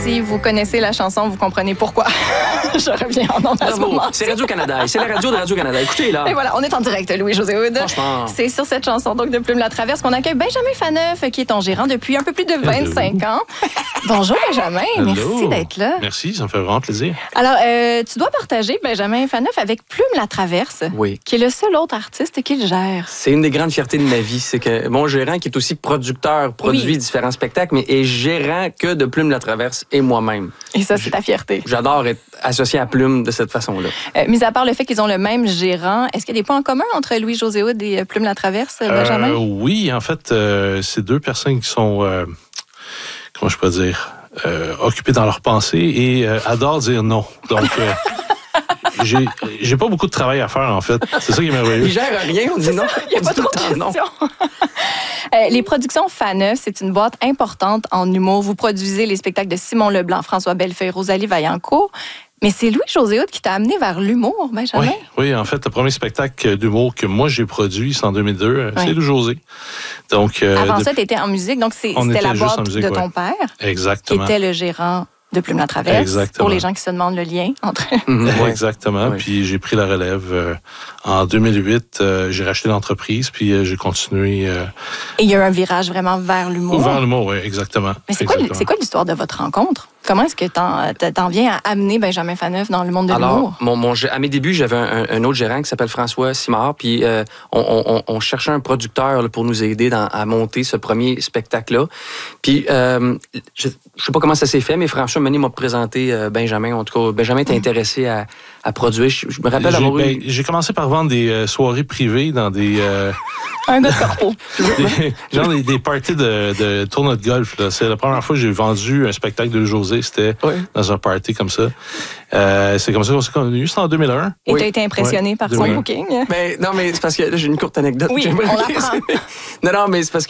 si vous connaissez la chanson, vous comprenez pourquoi. Je reviens en ondes à ce moment. C'est Radio-Canada. C'est la radio de Radio-Canada. Écoutez, là. Et voilà, on est en direct, Louis-José Hood. Franchement. C'est sur cette chanson, donc, de Plume la Traverse, qu'on accueille Benjamin Faneuf, qui est ton gérant depuis un peu plus de 25 ans. Bonjour, Benjamin. Hello. Merci d'être là. Merci, ça me fait vraiment plaisir. Alors, tu dois partager, Benjamin Faneuf, avec Plume la Traverse, Oui. qui est le seul autre artiste qui le gère. C'est une des grandes fiertés de ma vie. C'est que mon gérant, qui est aussi producteur, produit différents spectacles, mais est gérant que de Plume la Traverse et moi-même. Et ça, c'est ta fierté. J'adore être associé à Plume de cette façon-là. Mis à part le fait qu'ils ont le même gérant, est-ce qu'il y a des points en commun entre Louis-José Hood et Plume la Traverse, Benjamin? Oui, en fait, c'est deux personnes qui sont, comment je peux dire, occupées dans leurs pensées et adorent dire non. Donc, j'ai pas beaucoup de travail à faire, en fait. C'est ça qui est merveilleux. Il gère rien, on dit non. Il n'y a pas trop de questions. Les productions Faneuf, c'est une boîte importante en humour. Vous produisez les spectacles de Simon Leblanc, François Bellefeuille, Rosalie Vaillancourt. Mais c'est Louis-José Hood qui t'a amené vers l'humour, Benjamin? Oui, en fait, le premier spectacle d'humour que moi j'ai produit, c'est en 2002, c'est Louis-José. Donc, avant ça, tu étais en musique, donc c'était la boîte de ton père. Exactement. Qui était le gérant de Plume la Traverse. Exactement. Pour les gens qui se demandent le lien entre... Exactement. Oui. Puis j'ai pris la relève. En 2008, j'ai racheté l'entreprise, puis j'ai continué. Et il y a eu un virage vraiment vers l'humour. Vers l'humour, oui, exactement. Mais c'est quoi l'histoire de votre rencontre? Comment est-ce que t'en viens à amener Benjamin Faneuf dans le monde de l'humour? Alors, à mes débuts, j'avais un autre gérant qui s'appelle François Simard, puis on cherchait un producteur là, pour nous aider à monter ce premier spectacle-là. Puis, je sais pas comment ça s'est fait, mais François Meunier m'a présenté Benjamin. En tout cas, Benjamin était intéressé à produire. Je me rappelle avoir eu... J'ai commencé par vendre des soirées privées dans des... Un gars de corpo. des parties de tournoi de golf. Là. C'est la première fois que j'ai vendu un spectacle de José. C'était dans un party comme ça. C'est comme ça qu'on s'est connus. C'était en 2001. Et tu as été impressionné par son booking? Non, mais c'est parce que là, j'ai une courte anecdote. Oui, on l'apprend. Non, mais c'est parce